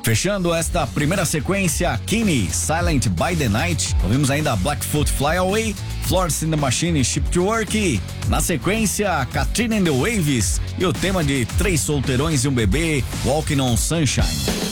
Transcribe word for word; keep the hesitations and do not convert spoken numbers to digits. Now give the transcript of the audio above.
Fechando esta primeira sequência, Kimi, Silent by the Night. Ouvimos ainda Blackfoot Fly Away, Florence in the Machine, Ship to Work. Na sequência, Katrina and the Waves e o tema de Três Solteirões e um Bebê, Walking on Sunshine.